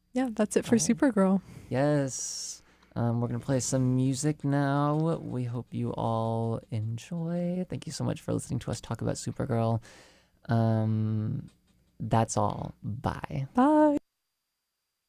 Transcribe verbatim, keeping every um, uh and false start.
Yeah, that's it for All right. Supergirl. Yes. Um, we're gonna play some music now. We hope you all enjoy. Thank you so much for listening to us talk about Supergirl. Um, that's all. Bye. Bye.